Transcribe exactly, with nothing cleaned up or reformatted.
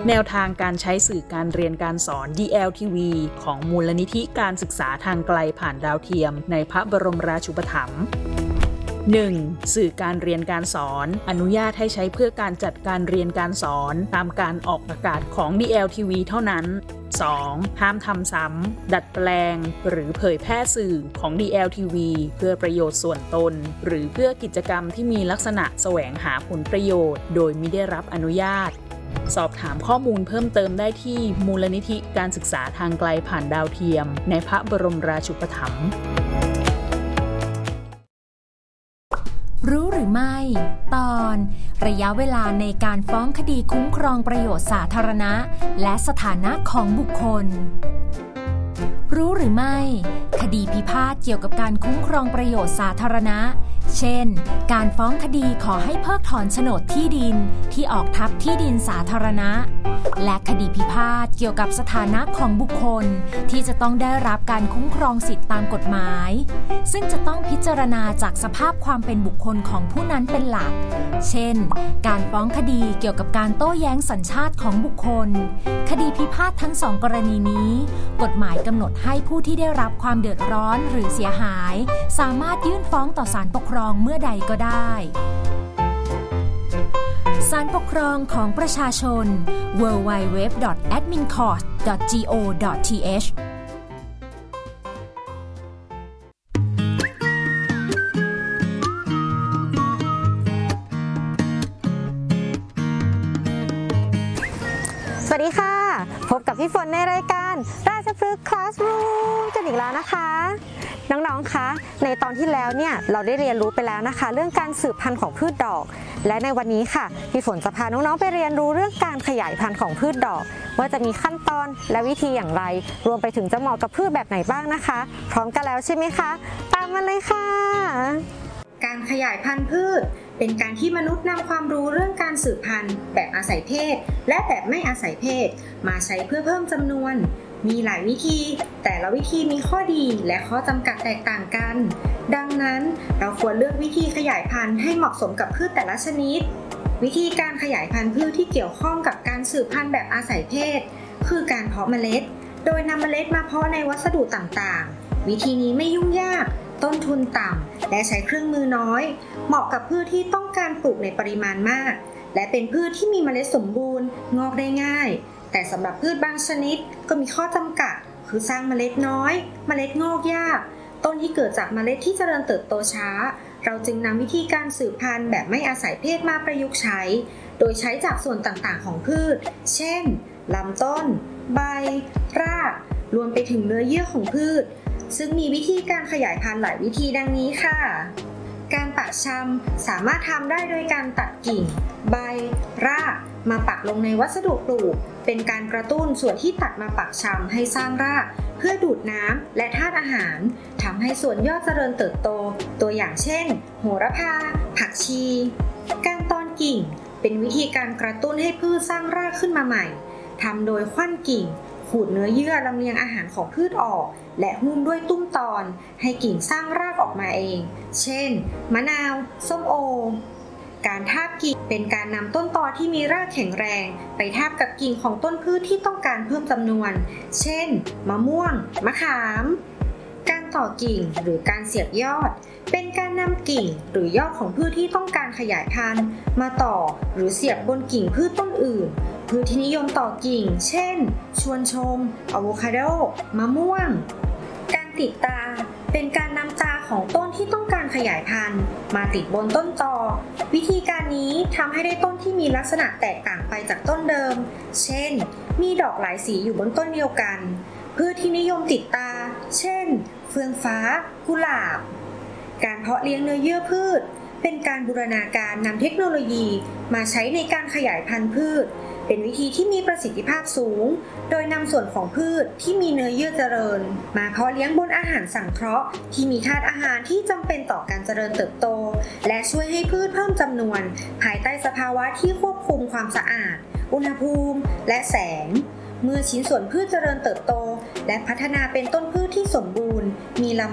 แนวทางการใช้สื่อการเรียนการสอน ดี แอล ที วี ของมูลนิธิการศึกษาทางไกลผ่านดาวเทียมในพระบรมราชูปถัมภ์ หนึ่ง. สื่อการเรียนการสอนอนุญาตให้ใช้เพื่อการจัดการเรียนการสอนตามการออกอากาศของ ดี แอล ที วี เท่านั้น สอง. ห้ามทำซ้ำดัดแปลงหรือเผยแพร่สื่อของ ดี แอล ที วี เพื่อประโยชน์ส่วนตนหรือเพื่อกิจกรรมที่มีลักษณะแสวงหาผลประโยชน์โดยมิได้รับอนุญาตสอบถามข้อมูลเพิ่มเติมได้ที่มูลนิธิการศึกษาทางไกลผ่านดาวเทียมในพระบรมราชูปถัมภ์รู้หรือไม่ ตอนระยะเวลาในการฟ้องคดีคุ้มครองประโยชน์สาธารณะและสถานะของบุคคลรู้หรือไม่คดีพิพาทเกี่ยวกับการคุ้มครองประโยชน์สาธารณะเช่นการฟ้องคดีขอให้เพิกถอนโฉนดที่ดินที่ออกทับที่ดินสาธารณะและคดีพิพาทเกี่ยวกับสถานะของบุคคลที่จะต้องได้รับการคุ้มครองสิทธิตามกฎหมายซึ่งจะต้องพิจารณาจากสภาพความเป็นบุคคลของผู้นั้นเป็นหลักเช่นการฟ้องคดีเกี่ยวกับการโต้แย้งสัญชาติของบุคคลคดีพิพาททั้งสองกรณีนี้กฎหมายกำหนดให้ผู้ที่ได้รับความเดือดร้อนหรือเสียหายสามารถยื่นฟ้องต่อศาลปกครองเมื่อใดก็ได้ศาลปกครองของประชาชน ดับเบิลยู ดับเบิลยู ดับเบิลยู ดอท แอดมินคอร์ท ดอท จี โอ ดอท ที เอชสวัสดีค่ะพบกับพี่ฝนในรายการราชพฤกษ์คลาสรูมกันอีกแล้วนะคะน้องๆคะในตอนที่แล้วเนี่ยเราได้เรียนรู้ไปแล้วนะคะเรื่องการสืบพันธุ์ของพืชดอกและในวันนี้ค่ะพี่ฝนจะพาน้องๆไปเรียนรู้เรื่องการขยายพันธุ์ของพืชดอกว่าจะมีขั้นตอนและวิธีอย่างไรรวมไปถึงจะเหมาะกับพืชแบบไหนบ้างนะคะพร้อมกันแล้วใช่ไหมคะตามมาเลยค่ะการขยายพันธุ์พืชเป็นการที่มนุษย์นำความรู้เรื่องการสืบพันธุ์แบบอาศัยเพศและแบบไม่อาศัยเพศมาใช้เพื่อเพิ่มจำนวนมีหลายวิธีแต่ละวิธีมีข้อดีและข้อจำกัดแตกต่างกันดังนั้นเราควรเลือกวิธีขยายพันธุ์ให้เหมาะสมกับพืชแต่ละชนิดวิธีการขยายพันธุ์พืชที่เกี่ยวข้องกับการสืบพันธุ์แบบอาศัยเพศคือการเพาะเมล็ดโดยนำเมล็ดมาเพาะในวัสดุต่างๆวิธีนี้ไม่ยุ่งยากต้นทุนต่ำและใช้เครื่องมือน้อยเหมาะกับพืชที่ต้องการปลูกในปริมาณมากและเป็นพืชที่มีเมล็ดสมบูรณ์งอกได้ง่ายแต่สำหรับพืชบางชนิดก็มีข้อจำกัดคือสร้างเมล็ดน้อยเมล็ดงอกยากต้นที่เกิดจากเมล็ดที่เจริญเติบโตช้าเราจึงนำวิธีการสืบพันธุ์แบบไม่อาศัยเพศมาประยุกต์ใช้โดยใช้จากส่วนต่างๆของพืชเช่นลำต้นใบรากรวมไปถึงเนื้อเยื่อของพืชซึ่งมีวิธีการขยายพันธุ์หลายวิธีดังนี้ค่ะการปักชำสามารถทำได้โดยการตัดกิ่งใบรากมาปักลงในวัสดุปลูกเป็นการกระตุ้นส่วนที่ตัดมาปักชำให้สร้างรากเพื่อดูดน้ำและธาตุอาหารทำให้ส่วนยอดเจริญเติบโตตัวอย่างเช่นโหระพาผักชีการตอนกิ่งเป็นวิธีการกระตุ้นให้พืชสร้างรากขึ้นมาใหม่ทำโดยคว้านกิ่งขูดเนื้อเยื่อลำเลียงอาหารของพืชออกและหุ้มด้วยตุ้มตอนให้กิ่งสร้างรากออกมาเองเช่นมะนาวส้มโอการทาบกิ่งเป็นการนำต้นตอที่มีรากแข็งแรงไปทาบกับกิ่งของต้นพืชที่ต้องการเพิ่มจำนวนเช่นมะม่วงมะขามการต่อกิ่งหรือการเสียบยอดเป็นการนำกิ่งหรือยอดของพืชที่ต้องการขยายพันธุ์มาต่อหรือเสียบบนกิ่งพืชต้นอื่นพืชที่นิยมต่อกิ่งเช่นชวนชมอะโวคาโดมะม่วงการติดตาเป็นการนำตาของต้นที่ต้องการขยายพันธุ์มาติดบนต้นตอวิธีการนี้ทำให้ได้ต้นที่มีลักษณะแตกต่างไปจากต้นเดิมเช่นมีดอกหลายสีอยู่บนต้นเดียวกันพืชที่นิยมติดตาเช่นเฟืองฟ้ากุหลาบการเพาะเลี้ยงเนื้อเยื่อพืชเป็นการบูรณาการนำเทคโนโลยีมาใช้ในการขยายพันธุ์พืชเป็นวิธีที่มีประสิทธิภาพสูงโดยนำส่วนของพืชที่มีเนื้อเยื่อเจริญมาเพาะเลี้ยงบนอาหารสังเคราะห์ที่มีธาตุอาหารที่จำเป็นต่อการเจริญเติบโตและช่วยให้พืชเพิ่มจำนวนภายใต้สภาวะที่ควบคุมความสะอาดอุณหภูมิและแสงเมื่อชิ้นส่วนพืชเจริญเติบโตและพัฒนาเป็นต้นพืชที่สมบูรณ์มีล